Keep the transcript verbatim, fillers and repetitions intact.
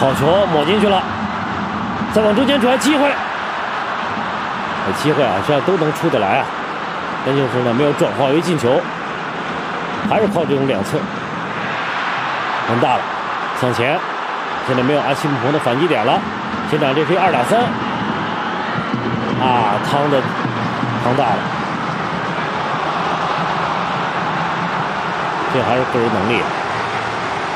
好球抹进去了，再往中间传，机会，机会啊，这样都能出得来啊，但就是呢没有转化为进球，还是靠这种两侧。恒大了，向前，现在没有阿西姆彭的反击点了，现场这是二打三，啊，汤的汤大了，这还是个人能力。